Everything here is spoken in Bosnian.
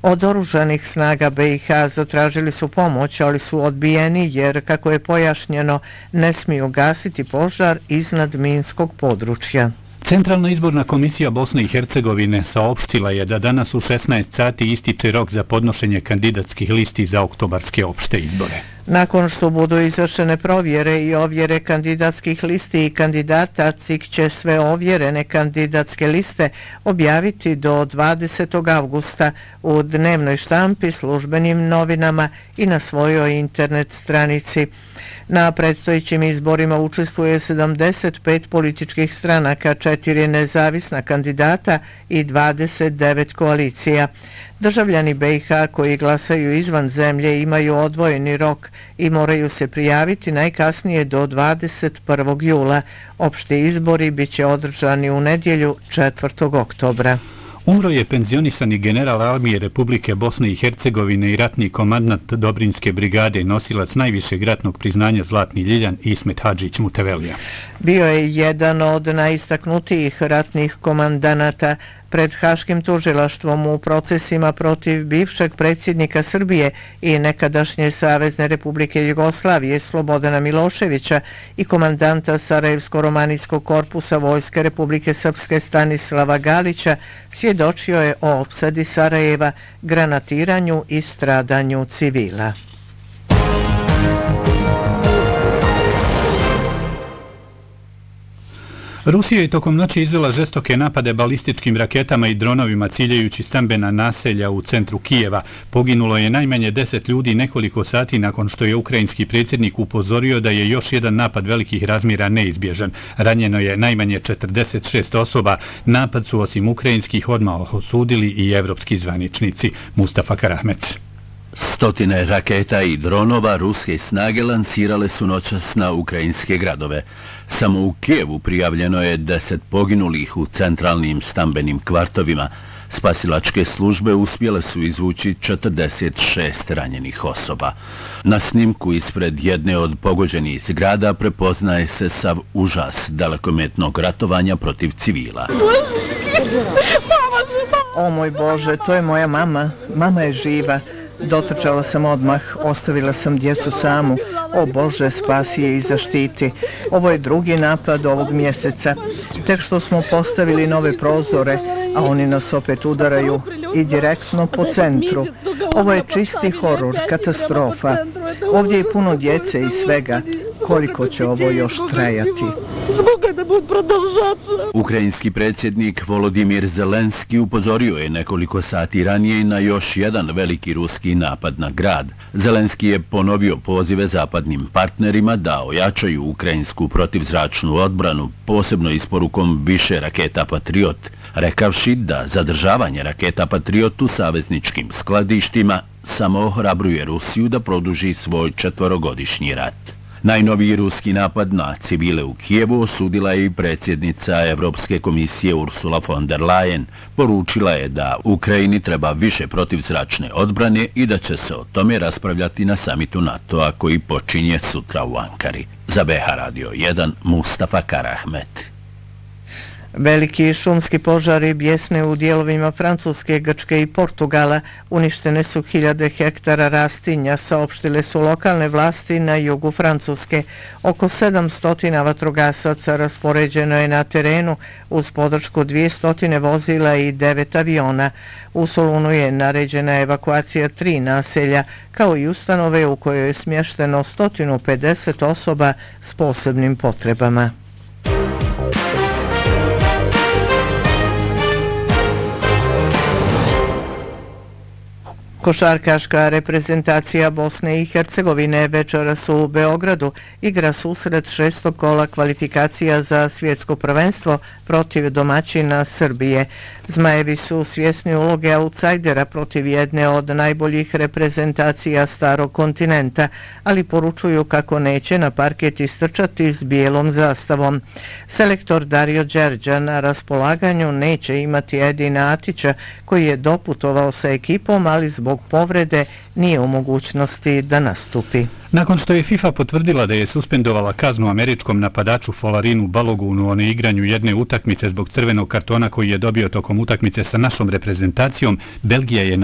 Od oružanih snaga BiH zatražili su pomoć, ali su odbijeni jer, kako je pojašnjeno, ne smiju gasiti požar iznad minskog područja. Centralna izborna komisija Bosne i Hercegovine saopštila je da danas u 16 sati ističe rok za podnošenje kandidatskih listi za oktobarske opšte izbore. Nakon što budu izvršene provjere i ovjere kandidatskih listi i kandidata, CIK će sve ovjerene kandidatske liste objaviti do 20. avgusta u dnevnoj štampi, službenim novinama i na svojoj internet stranici. Na predstojećim izborima učestvuje 75 političkih stranaka, 4 nezavisna kandidata i 29 koalicija. Državljani BiH koji glasaju izvan zemlje imaju odvojeni rok i moraju se prijaviti najkasnije do 21. jula. Opšti izbori biće održani u nedjelju 4. oktobra. Umro je penzionisani general armije Republike Bosne i Hercegovine i ratni komandant Dobrinjske brigade, nosilac najvišeg ratnog priznanja Zlatni Ljiljan Ismet Hadžić Mutevelija. Bio je jedan od najistaknutijih ratnih komandanata. Pred Haškim tužilaštvom u procesima protiv bivšeg predsjednika Srbije i nekadašnje Savezne Republike Jugoslavije Slobodana Miloševića i komandanta Sarajevsko-romanijskog korpusa Vojske Republike Srpske Stanislava Galića svjedočio je o opsadi Sarajeva, granatiranju i stradanju civila. Rusija je tokom noći izvela žestoke napade balističkim raketama i dronovima ciljajući stambena naselja u centru Kijeva. Poginulo je najmanje 10 ljudi nekoliko sati nakon što je ukrajinski predsjednik upozorio da je još jedan napad velikih razmjera neizbježan. Ranjeno je najmanje 46 osoba. Napad su osim ukrajinskih odmah osudili i evropski zvaničnici. Mustafa Karahmet. Stotine raketa i dronova ruske snage lansirale su noćas na ukrajinske gradove. Samo u Kijevu prijavljeno je 10 poginulih u centralnim stambenim kvartovima. Spasilačke službe uspjele su izvući 46 ranjenih osoba. Na snimku ispred jedne od pogođenih zgrada prepoznaje se sav užas dalekometnog ratovanja protiv civila. O moj Bože, to je moja mama. Mama je živa. Dotrčala sam odmah, ostavila sam djecu samu. O Bože, spasi je i zaštiti. Ovo je drugi napad ovog mjeseca. Tek što smo postavili nove prozore, a oni nas opet udaraju i direktno po centru. Ovo je čisti horor, katastrofa. Ovdje je puno djece i svega. Koliko će ovo još trajati? Ukrajinski predsjednik Volodimir Zelenski upozorio je nekoliko sati ranije na još jedan veliki ruski napad na grad. Zelenski je ponovio pozive zapadnim partnerima da ojačaju ukrajinsku protivzračnu odbranu, posebno isporukom više raketa Patriot, rekavši da zadržavanje raketa Patriot u savezničkim skladištima samo ohrabruje Rusiju da produži svoj 4-godišnji rat. Najnoviji ruski napad na civile u Kijevu osudila je i predsjednica Evropske komisije Ursula von der Leyen. Poručila je da Ukrajini treba više protivzračne odbrane i da će se o tome raspravljati na samitu NATO-a koji počinje sutra u Ankari. Za BH Radio 1, Mustafa Karahmet. Veliki šumski požari bjesne u dijelovima Francuske, Grčke i Portugala. Uništene su 1000 hektara rastinja, saopštile su lokalne vlasti na jugu Francuske. Oko 700 vatrogasaca raspoređeno je na terenu uz podršku 200 vozila i 9 aviona. U Solunu je naređena evakuacija 3 naselja, kao i ustanove u kojoj je smješteno 150 osoba s posebnim potrebama. Košarkaška reprezentacija Bosne i Hercegovine večeras u Beogradu igra susret 6. kola kvalifikacija za svjetsko prvenstvo protiv domaćina Srbije. Zmajevi su svjesni uloge autsajdera protiv jedne od najboljih reprezentacija starog kontinenta, ali poručuju kako neće na parket istrčati s bijelom zastavom. Selektor Dario Đerđa na raspolaganju neće imati Edina Atića, koji je doputovao sa ekipom, ali zbog povrede nije u mogućnosti da nastupi. Nakon što je FIFA potvrdila da je suspendovala kaznu američkom napadaču Folarinu Balogunu o neigranju jedne utakmice zbog crvenog kartona koji je dobio tokom utakmice sa našom reprezentacijom, Belgija je